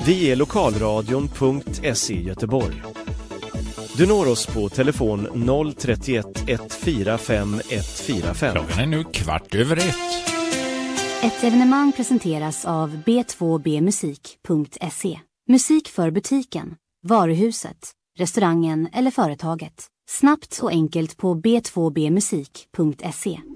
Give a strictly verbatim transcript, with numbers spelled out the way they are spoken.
Vi är lokalradion punkt se Göteborg. Du når oss på telefon noll tre ett ett fyra fem ett fyra fem. Klockan är nu kvart över ett. Ett evenemang presenteras av b två b musik punkt se. Musik för butiken, varuhuset, restaurangen eller företaget. Snabbt och enkelt på b två b musik punkt se.